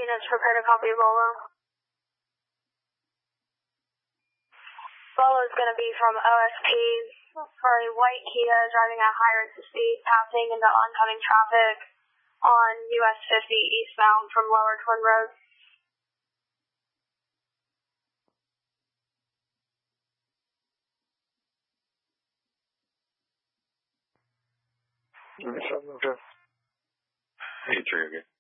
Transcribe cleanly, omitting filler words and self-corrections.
units prepare to copy Bolo. Bolo is going to be from OSP for a white Kia driving at high rates of speed, passing into oncoming traffic on US 50 eastbound from Lower Twin Road. Okay. Hey, Trigger.